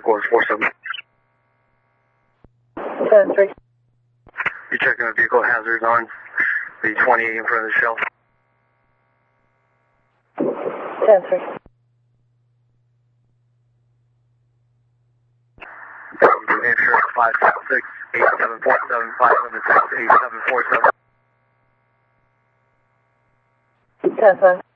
headquarters 47. 10-3. You checking the vehicle hazards on the 28 in front of the shelf? 10-3. New Hampshire 566 8747 576 8747. 10-5.